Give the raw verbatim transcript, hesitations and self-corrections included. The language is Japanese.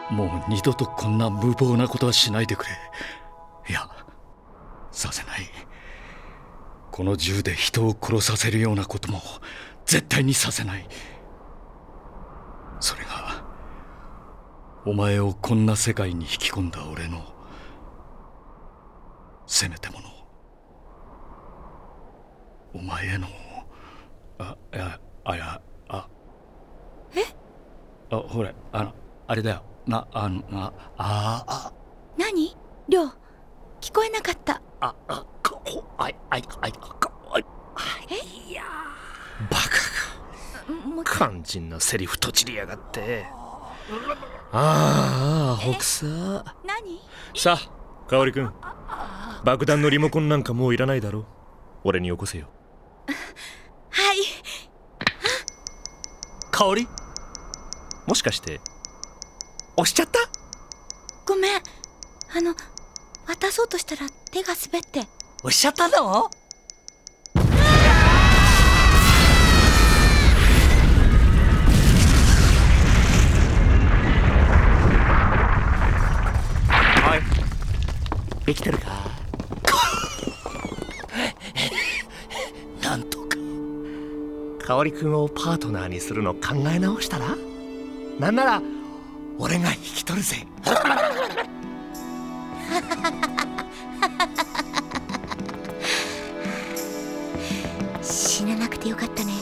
もう二度とこんな無謀なことはしないでくれ。いや、させない。この銃で人を殺させるようなことも絶対にさせない。それがお前をこんな世界に引き込んだ俺のせめてもの。お前へのあいやあいやあえあほれあのあれだよなあのなああ何りょう、聞こえなかった。 ああかおあいあいあいかおいえいやバカもうが肝心なセリフとちりやがって。ああ北さ何？ さあ香織君、爆弾のリモコンなんかもういらないだろう。俺によこせよ。 はい。 香織、もしかして押しちゃった？ ごめん。あの渡そうとしたら手が滑って。 押しちゃったの？おい、生きてるか？なんとか香織君をパートナーにするの考え直したら？なんなら俺が引き取るぜ。 死ななくてよかったね。